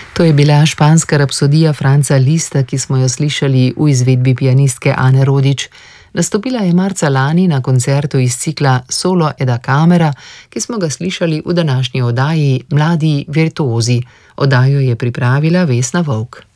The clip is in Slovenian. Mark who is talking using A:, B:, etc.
A: To je bila španska rapsodija Franza Lista, ki smo jo slišali v izvedbi pianistke Ane Rodič. Nastopila je marca lani na koncertu iz cikla Solo e da camera, ki smo ga slišali v današnji oddaji Mladi virtuozi. Oddajo je pripravila Vesna Vovk.